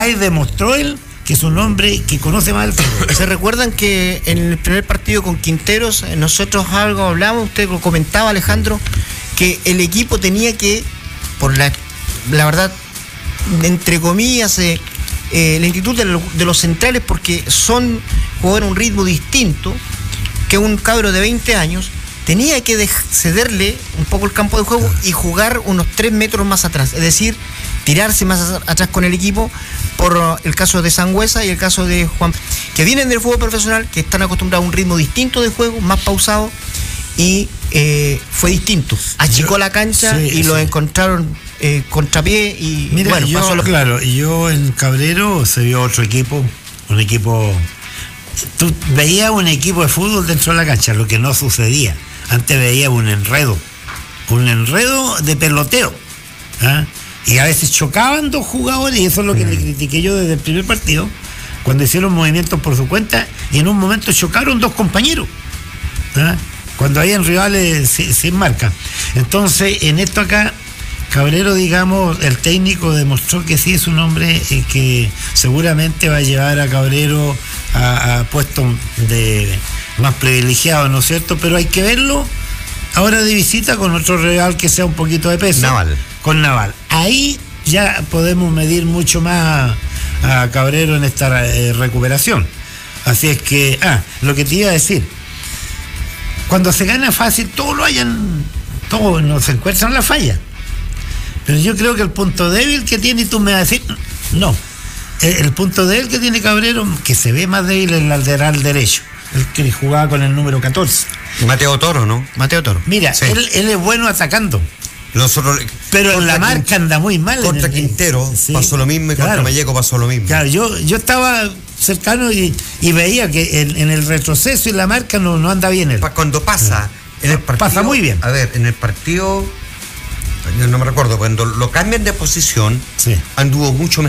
demostró él que es un hombre que conoce más el fútbol. ¿Se recuerdan que en el primer partido con Quinteros nosotros algo hablamos, usted lo comentaba, Alejandro, que el equipo tenía que, por la verdad, entre comillas, la inquietud de los centrales, porque son jugar un ritmo distinto que un cabro de 20 años, tenía que cederle un poco el campo de juego y jugar unos 3 metros más atrás, es decir, tirarse más atrás con el equipo, por el caso de Sangüesa y el caso de Juan, que vienen del fútbol profesional, que están acostumbrados a un ritmo distinto de juego, más pausado, y fue distinto. Achicó la cancha y lo encontraron contrapié y mira, bueno, pasó lo claro, yo en Cabrero se vio otro equipo, un equipo. Tú veías un equipo de fútbol dentro de la cancha, lo que no sucedía. Antes veías un enredo de peloteo, ¿ah? Y a veces chocaban dos jugadores, y eso es lo que le critiqué yo desde el primer partido, cuando hicieron movimientos por su cuenta y en un momento chocaron dos compañeros, ¿ah? Cuando habían rivales sin marca. Entonces, en esto acá, Cabrero, digamos, el técnico demostró que sí es un hombre que seguramente va a llevar a Cabrero a puestos de más privilegiados, ¿no es cierto? Pero hay que verlo ahora de visita con otro rival que sea un poquito de peso. Naval. Con Naval. Ahí ya podemos medir mucho más a Cabrero en esta recuperación. Así es que, lo que te iba a decir, cuando se gana fácil, todos no se encuentran la falla. Pero yo creo que el punto débil que tiene, y tú me vas a decir, no, el punto débil que tiene Cabrero, que se ve más débil, es el lateral derecho, el que jugaba con el número 14. Mateo Toro, ¿no? Mateo Toro. Mira, sí. Él es bueno atacando. Pero en la marca anda muy mal. Contra Quintero pasó lo mismo y contra Malleco pasó lo mismo. Claro, yo estaba cercano y veía que en el retroceso y la marca no anda bien él. Cuando pasa, en el partido, pasa muy bien. A ver, en el partido, yo no me recuerdo, cuando lo cambian de posición, sí, anduvo mucho mejor.